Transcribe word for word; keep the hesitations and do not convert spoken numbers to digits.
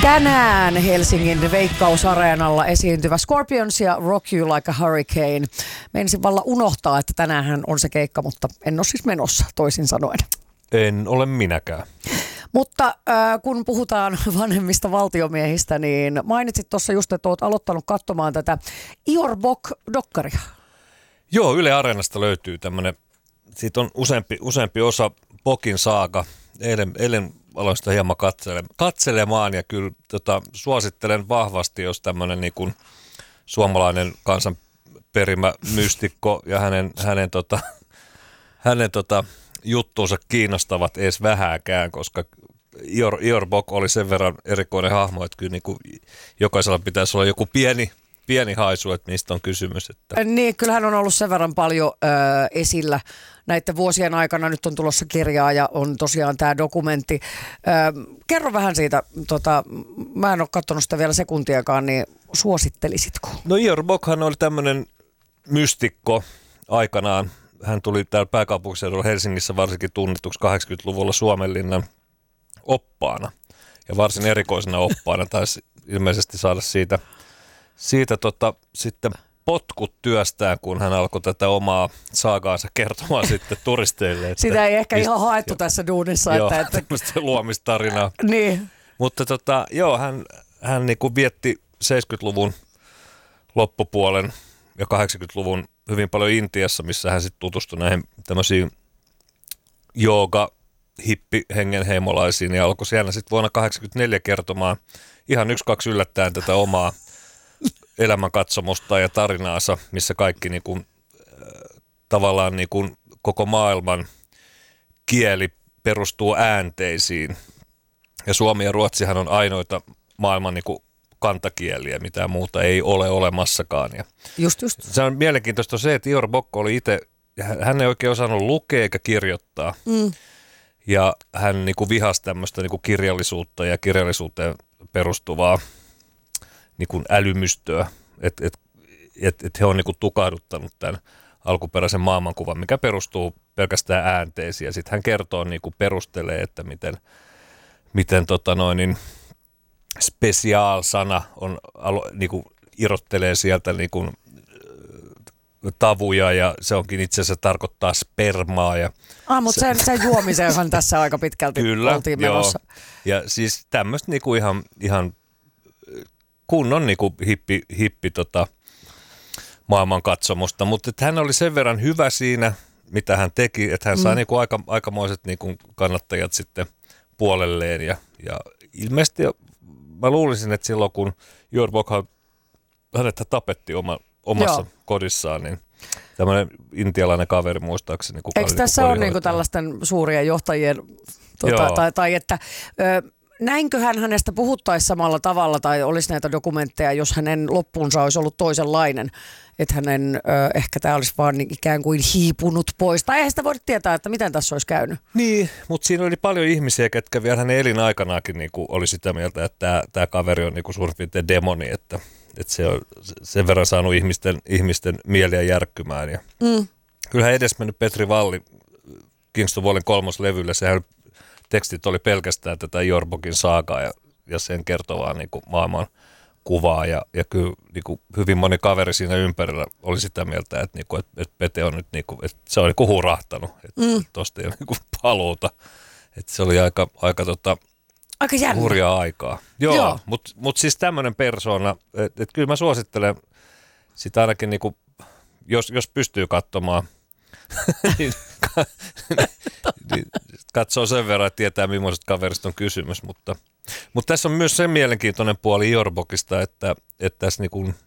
Tänään Helsingin Veikkausareenalla esiintyvä Scorpions ja Rock You Like a Hurricane. Meinasin valla unohtaa, että tänään on se keikka, mutta en ole siis menossa, toisin sanoen. En ole minäkään. Mutta äh, kun puhutaan vanhemmista valtiomiehistä, niin mainitsit tuossa just, että olet aloittanut katsomaan tätä Ior Bock-dokkaria. Joo, Yle Areenasta löytyy tämmöinen, siitä on useampi, useampi osa Bockin saaga. Eilen, eilen aloin sitä hieman katsele, katselemaan ja kyllä tota, suosittelen vahvasti, jos tämmöinen niin kuin suomalainen kansanperimä mystikko ja hänen, hänen, tota, hänen tota, juttuunsa kiinnostavat edes vähääkään, koska Ior, Ior Bock oli sen verran erikoinen hahmo, että kyllä niin kuin jokaisella pitäisi olla joku pieni, pieni haisu, että mistä on kysymys. Että. Niin, kyllähän on ollut sen verran paljon ö, esillä näiden vuosien aikana. Nyt on tulossa kirjaa ja on tosiaan tämä dokumentti. Ö, kerro vähän siitä, tota, mä en ole katsonut sitä vielä sekuntiakaan, niin suosittelisitko? No Ior Bockhan oli tämmöinen mystikko aikanaan. Hän tuli täällä pääkaupunkiseudulla Helsingissä varsinkin tunnetuksi kahdeksankymmentäluvulla Suomenlinnan oppaana. Ja varsin erikoisena oppaana taisi ilmeisesti saada siitä, siitä tota, sitten potkut työstään, kun hän alkoi tätä omaa saagaansa kertomaan sitten turisteille. Että sitä ei ehkä mist, ihan haettu jo, tässä duunissa. Joo, että, että tämmöistä luomistarinaa. Niin. Mutta tota, joo, hän, hän niin kuin vietti seitsemänkymmentäluvun loppupuolen ja kahdeksankymmentäluvun hyvin paljon Intiassa, missä hän sitten tutustui näihin tämmöisiin jooga, hippi, hengenheimolaisiin ja alkoi siellä sitten vuonna kahdeksankymmentäneljä kertomaan ihan yksi kaksi yllättäen tätä omaa elämänkatsomusta ja tarinaansa, missä kaikki niin kuin, äh, tavallaan niin kuin koko maailman kieli perustuu äänteisiin. Ja suomi ja ruotsihan on ainoita maailman niin kuin kantakieliä, mitään muuta ei ole olemassakaan. Ja just, just. Se on mielenkiintoista se, että Ior Bock oli itse, hän ei oikein osannut lukea eikä kirjoittaa. Mm. Ja hän niin kuin vihasi tämmöistä niin kuin kirjallisuutta ja kirjallisuuteen perustuvaa niin kuin älymystöä. Että et, et, et he on niin kuin tukahduttanut tämän alkuperäisen maailmankuvan, mikä perustuu pelkästään äänteisiin. Ja sitten hän kertoo, niin kuin perustelee, että miten, miten tota noin, niin special-sana on, niin kuin irrottelee sieltä niin kuin tavuja ja se onkin itse asiassa tarkoittaa spermaa. Ja ah, mutta sen, sen juomiseenhan tässä aika pitkälti kyllä, oltiin menossa. Joo. Ja siis tämmöistä niinku ihan, ihan kunnon niinku hippi, hippi tota, maailmankatsomusta, mutta hän oli sen verran hyvä siinä, mitä hän teki, että hän sai mm. niinku aika, aikamoiset niinku kannattajat sitten puolelleen ja, ja ilmeisesti mä luulisin, että silloin kun Ior Bock hänet tapettiin oma, omassa Joo. kodissaan, niin tämmöinen intialainen kaveri muistaakseni. Eikö tässä ole niinku tällaisten suurien johtajien, tuota, tai, tai että ö, näinköhän hänestä puhuttaisi samalla tavalla, tai olisi näitä dokumentteja, jos hänen loppuunsa olisi ollut toisenlainen, että hänen ö, ehkä tämä olisi vaan ikään kuin hiipunut pois, tai eihän sitä voi tietää, että miten tässä olisi käynyt. Niin, mutta siinä oli paljon ihmisiä, ketkä vielä hänen elinaikanaankin niinku oli sitä mieltä, että tämä, tämä kaveri on niinku suurin piirtein demoni, että että se on sen verran saanut ihmisten, ihmisten mieliä järkkymään. Ja mm. Kyllähän edesmennyt Petri Valli Kingston Wallin kolmoslevyllä, sehän tekstit oli pelkästään tätä Ior Bockin saagaa ja, ja sen kertovaa niin kuin maailman kuvaa. Ja, ja kyllä niin kuin hyvin moni kaveri siinä ympärillä oli sitä mieltä, että, niin kuin, että, että Pete on nyt niin kuin, että se on niin kuin hurahtanut, että mm. tuosta ei ole niin kuin paluuta. Että se oli aika, aika tota, Aika jännä. Hurjaa aikaa. Joo, Joo. mutta mut siis tämmöinen persoona, että et kyllä mä suosittelen sitä ainakin, niinku, jos, jos pystyy katsomaan, niin, niin katsoo sen verran, että tietää millaiset kaverista on kysymys. Mutta, mutta tässä on myös se mielenkiintoinen puoli Ior Bockista, että, että tässä niinku